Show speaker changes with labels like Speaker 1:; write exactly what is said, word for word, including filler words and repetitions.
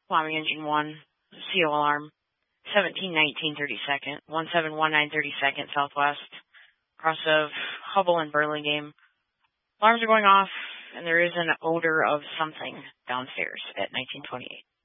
Speaker 1: Bombing Engine one, C O alarm, seventeen nineteen thirty-second, one seven one nine thirty-second Southwest, cross of Hubble and Burlingame. Alarms are going off, and there is an odor of something downstairs at nineteen twenty-eight.